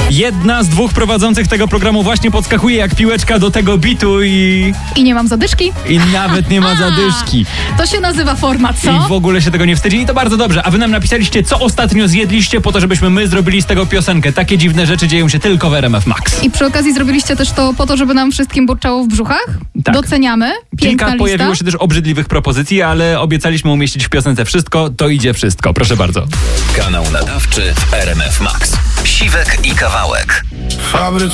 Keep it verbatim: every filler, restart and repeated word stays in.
Jedna z dwóch prowadzących tego programu właśnie podskakuje jak piłeczka do tego bitu i... I nie mam zadyszki? I nawet nie ma zadyszki. To się nazywa format, co? I w ogóle się tego nie wstydzi i to bardzo dobrze. A wy nam napisaliście, co ostatnio zjedliście po to, żebyśmy my zrobili z tego piosenkę. Takie dziwne rzeczy dzieją się tylko w R M F Max. I przy okazji zrobiliście też to po to, żeby nam wszystkim burczało w brzuchach? Tak. Doceniamy. Piękna Kilka lista. pojawiło się też obrzydliwych propozycji, ale obiecaliśmy umieścić w piosence wszystko, to idzie wszystko. Proszę bardzo. Kanał nadawczy w R M F Max. Siwek i Kawałek.